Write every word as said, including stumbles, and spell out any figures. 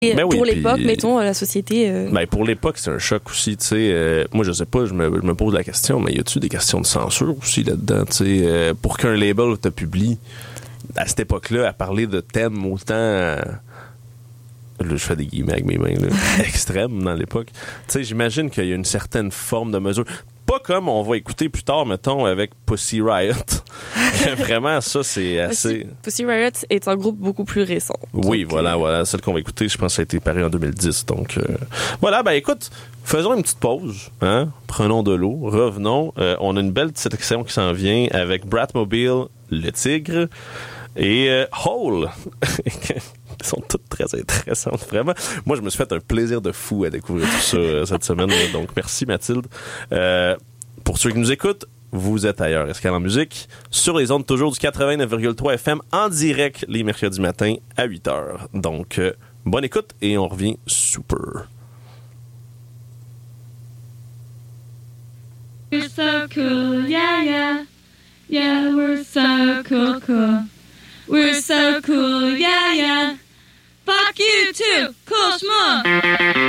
Ben oui, pour puis, l'époque, mettons, la société... Euh... Ben pour l'époque, c'est un choc aussi, tu sais. Euh, moi, je sais pas, je me, je me pose la question, mais y a-tu des questions de censure aussi là-dedans, tu sais, euh, pour qu'un label te publie à cette époque-là, à parler de thèmes autant... Euh, là, je fais des guillemets avec mes mains, là, extrêmes dans l'époque. Tu sais, j'imagine qu'il y a une certaine forme de mesure. Pas comme on va écouter plus tard, mettons, avec Pussy Riot. Vraiment, ça, c'est assez... Pussy Riot est un groupe beaucoup plus récent. Oui, donc, voilà, euh... voilà. Celle qu'on va écouter, je pense que ça a été paru en deux mille dix. Donc, euh... voilà, ben écoute, faisons une petite pause. Hein? Prenons de l'eau. Revenons. Euh, on a une belle sélection qui s'en vient avec Bratmobile, Le Tigre et euh, Hole. Ils sont toutes très intéressantes, vraiment. Moi, je me suis fait un plaisir de fou à découvrir tout ça euh, cette semaine. Donc, merci Mathilde. Euh, pour ceux qui nous écoutent, vous êtes ailleurs. Escale en musique, sur les ondes toujours du quatre-vingt-neuf virgule trois F M, en direct les mercredis matins à huit heures. Donc, euh, bonne écoute et on revient super. We're so cool, yeah, yeah. Yeah, we're so cool, cool. We're so cool, yeah, yeah. Fuck you too, cool schmuck.